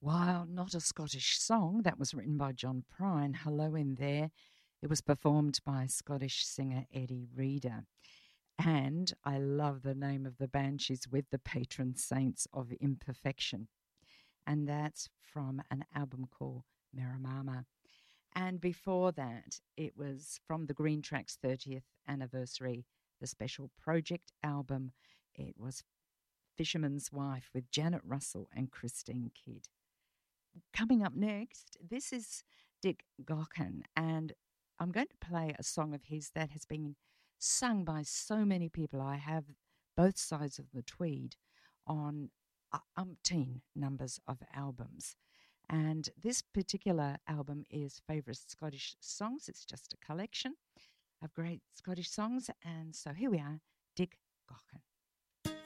While not a Scottish song, that was written by John Prine. Hello in there. It was performed by Scottish singer Eddie Reader. And I love the name of the band. She's with the patron saints of imperfection. And that's from an album called Miramama. And before that, it was from the Green Tracks 30th anniversary, the special project album. It was Fisherman's Wife with Janet Russell and Christine Kidd. Coming up next, this is Dick Gaughan, and I'm going to play a song of his that has been sung by so many people. I have both sides of the Tweed on umpteen numbers of albums. And this particular album is Favourite Scottish Songs. It's just a collection of great Scottish songs. And so here we are, Dick Gaughan.